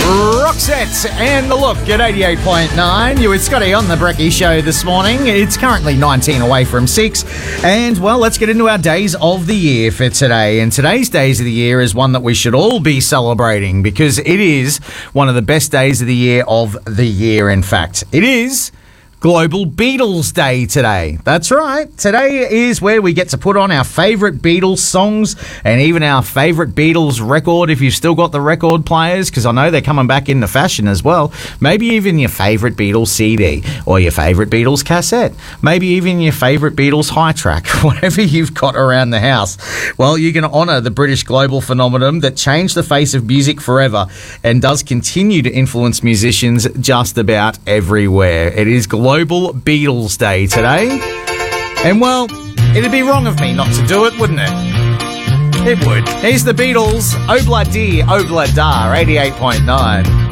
Roxette and The Look at 88.9. You with Scotty on the Brekkie Show this morning. It's currently 19 away from 6. And, well, let's get into our days of the year for today. And today's days of the year is one that we should all be celebrating because it is one of the best days of the year, in fact. It is Global Beatles Day today. That's right. Today is where we get to put on our favourite Beatles songs and even our favourite Beatles record if you've still got the record players, because I know they're coming back into fashion as well. Maybe even your favourite Beatles CD or your favourite Beatles cassette. Maybe even your favourite Beatles high track, whatever you've got around the house. Well, you can honour the British global phenomenon that changed the face of music forever and does continue to influence musicians just about everywhere. It is Global Beatles Day today. And, well, it'd be wrong of me not to do it, wouldn't it? It would. Here's the Beatles, Obla Di, Obla Da, 88.9.